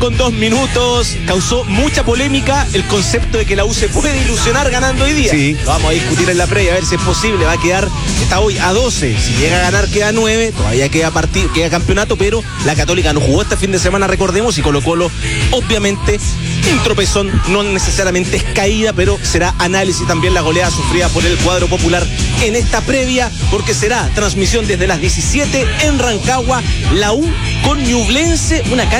con 2 minutos. Causó mucha polémica el concepto de que la U se puede ilusionar ganando hoy día. Sí. Lo vamos a discutir en la previa, a ver si es posible. Va a quedar, está hoy a 12. Si llega a ganar, queda 9. Todavía queda campeonato, pero la Católica no jugó este fin de semana, recordemos, y Colo-Colo, obviamente, un tropezón, no necesariamente es caída, pero será análisis también la goleada sufrida por el cuadro popular en esta previa, porque será transmisión desde las 17 en Rancagua, la U con Ñublense, una